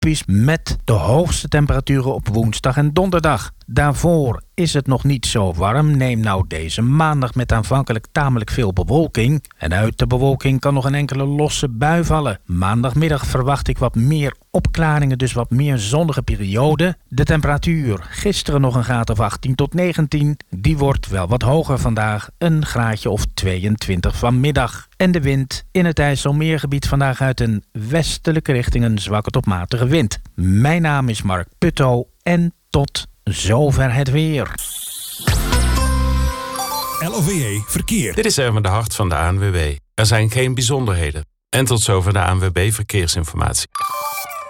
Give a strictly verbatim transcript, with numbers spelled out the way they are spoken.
tropisch met de hoogste temperaturen op woensdag en donderdag. Daarvoor is het nog niet zo warm. Neem nou deze maandag met aanvankelijk tamelijk veel bewolking. En uit de bewolking kan nog een enkele losse bui vallen. Maandagmiddag verwacht ik wat meer opklaringen, dus wat meer zonnige periode. De temperatuur, gisteren nog een graad of achttien tot negentien. Die wordt wel wat hoger vandaag, een graadje of tweeëntwintig vanmiddag. En de wind in het IJsselmeergebied vandaag uit een westelijke richting, een zwakke tot matige wind. Mijn naam is Mark Putto en tot zover het weer. L O V E Verkeer. Dit is Erwin de Hart van de A N W B. Er zijn geen bijzonderheden. En tot zover de A N W B Verkeersinformatie.